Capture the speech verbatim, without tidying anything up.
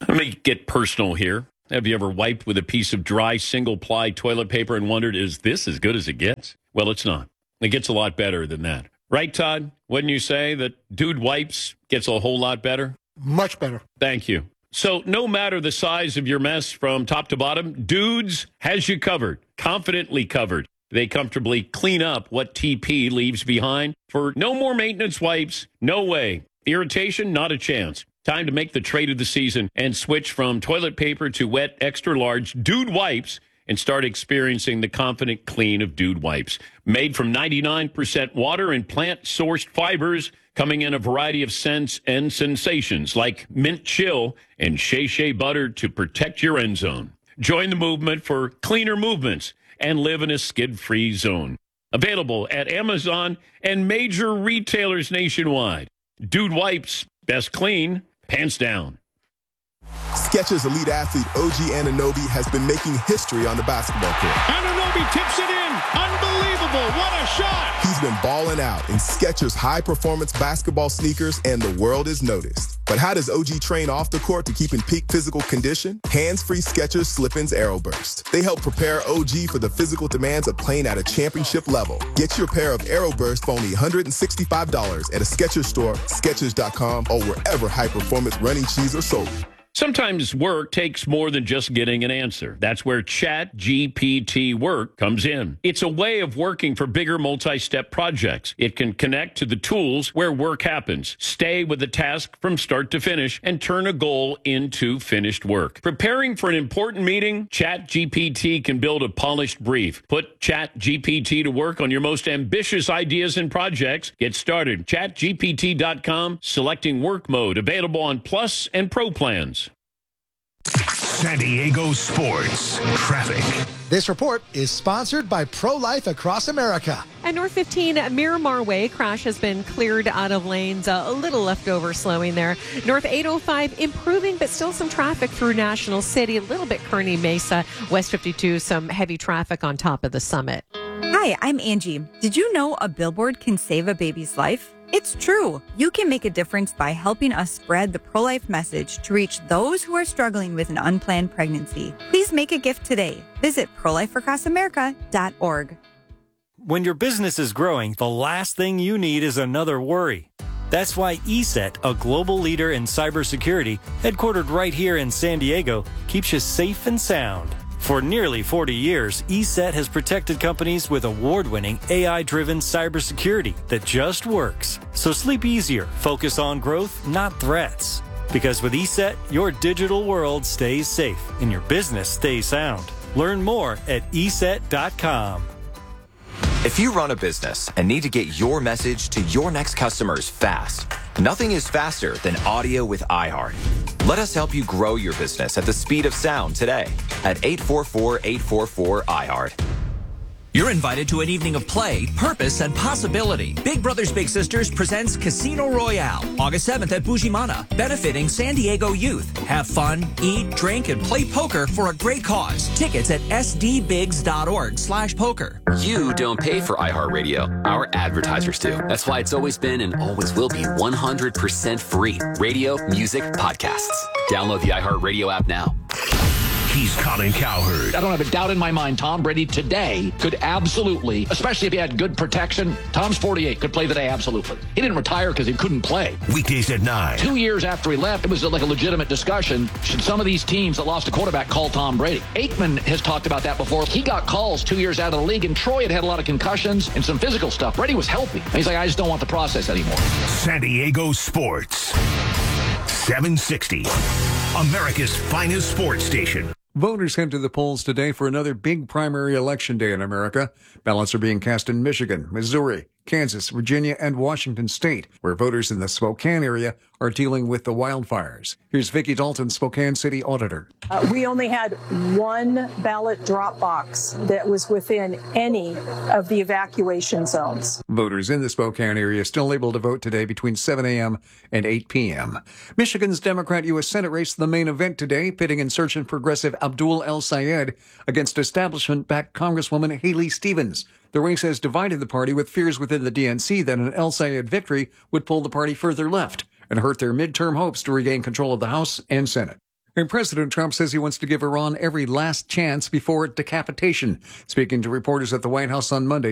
Let me get personal here. Have you ever wiped with a piece of dry single-ply toilet paper and wondered, is this as good as it gets? Well, it's not. It gets a lot better than that. Right, Todd? Wouldn't you say that Dude Wipes gets a whole lot better? Much better. Thank you. So no matter the size of your mess from top to bottom, Dudes has you covered, confidently covered. They comfortably clean up what T P leaves behind for no more maintenance wipes. No way. Irritation, not a chance. Time to make the trade of the season and switch from toilet paper to wet, extra large Dude Wipes and start experiencing the confident clean of Dude Wipes. Made from ninety-nine percent water and plant-sourced fibers, coming in a variety of scents and sensations like mint chill and Shea Shea butter to protect your end zone. Join the movement for cleaner movements and live in a skid-free zone. Available at Amazon and major retailers nationwide. Dude Wipes, best clean, pants down. Skechers elite athlete O G Anunoby has been making history on the basketball court. Anunoby tips it in. Unbelievable. What a shot. He's been balling out in Skechers high-performance basketball sneakers, and the world is noticed. But how does O G train off the court to keep in peak physical condition? Hands-free Skechers Slip-ins Aeroburst. They help prepare O G for the physical demands of playing at a championship level. Get your pair of Aeroburst for only one hundred sixty-five dollars at a Skechers store, Skechers dot com, or wherever high-performance running shoes are sold. Sometimes work takes more than just getting an answer. That's where Chat G P T Work comes in. It's a way of working for bigger multi-step projects. It can connect to the tools where work happens, stay with the task from start to finish, and turn a goal into finished work. Preparing for an important meeting, Chat G P T can build a polished brief. Put Chat G P T to work on your most ambitious ideas and projects. Get started. Chat G P T dot com, selecting work mode, available on Plus and Pro plans. San Diego Sports Traffic. This report is sponsored by Pro-Life Across America. At North fifteen Miramar Way, crash has been cleared out of lanes. Uh, a little leftover slowing there. North eight oh five improving, but still some traffic through National City. A little bit Kearney Mesa. West fifty-two, some heavy traffic on top of the Summit. Hi, I'm Angie. Did you know a billboard can save a baby's life? It's true. You can make a difference by helping us spread the pro-life message to reach those who are struggling with an unplanned pregnancy. Please make a gift today. Visit pro life across america dot org. When your business is growing, the last thing you need is another worry. That's why ESET, a global leader in cybersecurity, headquartered right here in San Diego, keeps you safe and sound. For nearly forty years, ESET has protected companies with award-winning A I-driven cybersecurity that just works. So sleep easier, focus on growth, not threats. Because with ESET, your digital world stays safe and your business stays sound. Learn more at E S E T dot com. If you run a business and need to get your message to your next customers fast, nothing is faster than audio with iHeart. Let us help you grow your business at the speed of sound today at eight four four, eight four four, iHeart. You're invited to an evening of play, purpose, and possibility. Big Brothers Big Sisters presents Casino Royale, August seventh at Bujimana, benefiting San Diego youth. Have fun, eat, drink, and play poker for a great cause. Tickets at s d bigs dot org slash poker. You don't pay for iHeartRadio. Our advertisers do. That's why it's always been and always will be one hundred percent free. Radio, music, podcasts. Download the iHeartRadio app now. He's Colin Cowherd. I don't have a doubt in my mind Tom Brady today could absolutely, especially if he had good protection, Tom's forty-eight, could play the day absolutely. He didn't retire because he couldn't play. Weekdays at nine. Two years after he left, it was like a legitimate discussion. Should some of these teams that lost a quarterback call Tom Brady? Aikman has talked about that before. He got calls two years out of the league, and Troy had had a lot of concussions and some physical stuff. Brady was healthy. And he's like, I just don't want the process anymore. San Diego Sports. seven sixty. America's finest sports station. Voters head to the polls today for another big primary election day in America. Ballots are being cast in Michigan, Missouri, Kansas, Virginia, and Washington State, where voters in the Spokane area are dealing with the wildfires. Here's Vicki Dalton, Spokane City Auditor. Uh, we only had one ballot drop box that was within any of the evacuation zones. Voters in the Spokane area still able to vote today between seven a.m. and eight p.m. Michigan's Democrat U S Senate race, the main event today, pitting insurgent progressive Abdul El-Sayed against establishment-backed Congresswoman Haley Stevens. The race has divided the party, with fears within the D N C that an El-Sayed victory would pull the party further left and hurt their midterm hopes to regain control of the House and Senate. And President Trump says he wants to give Iran every last chance before decapitation. Speaking to reporters at the White House on Monday,